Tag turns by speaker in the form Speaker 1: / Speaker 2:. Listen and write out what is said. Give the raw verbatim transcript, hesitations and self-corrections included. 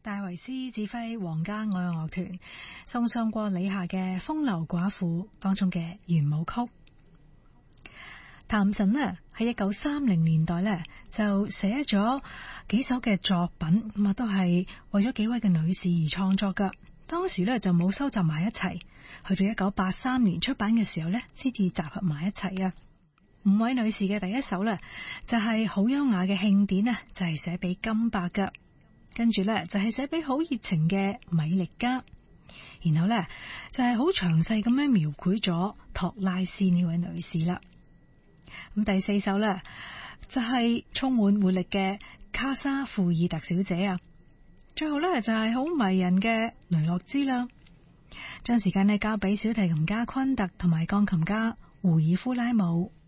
Speaker 1: 戴維斯指揮皇家愛樂樂團送上過李夏嘅《風流寡婦》當中嘅圓舞曲。譚神呢喺一九三零年代呢就寫咗幾首嘅作品，咁啊都係為咗幾位嘅女士而創作噶。當時呢就冇收集埋一齊，去到一九八三年出版嘅時候呢先至集合埋一齊啊。五位女士嘅第一首呢就係好優雅嘅慶典啊，就係寫俾金伯噶。跟住呢，就係寫俾好熱情嘅米力加，然後呢，就係好詳細咁樣描繪咗托拉斯呢位女士啦。咁第四首呢，就係充滿活力嘅卡莎庫爾特小姐啊。最後呢，就係好迷人嘅雷諾茲啦。將時間呢交俾小提琴家昆特同埋鋼琴家胡爾夫拉姆。